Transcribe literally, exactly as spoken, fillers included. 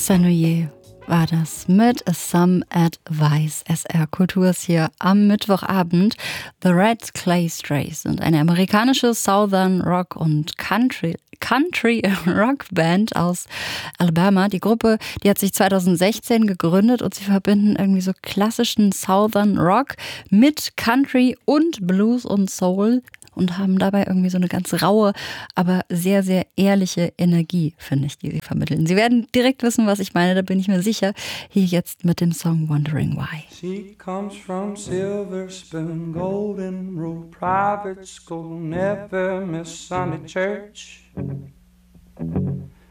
Senoyer war das mit Some Advice. S R Kultur ist hier am Mittwochabend. The Red Clay Strays sind eine amerikanische Southern Rock und Country Country Rock Band aus Alabama. Die Gruppe, die hat sich zwanzig sechzehn gegründet und sie verbinden irgendwie so klassischen Southern Rock mit Country und Blues und Soul und haben dabei irgendwie so eine ganz raue, aber sehr, sehr ehrliche Energie, finde ich, die sie vermitteln. Sie werden direkt wissen, was ich meine, da bin ich mir sicher. Hier jetzt mit dem Song Wondering Why. She comes from Silver Spoon, Golden Rule, private school, never miss Sunday church.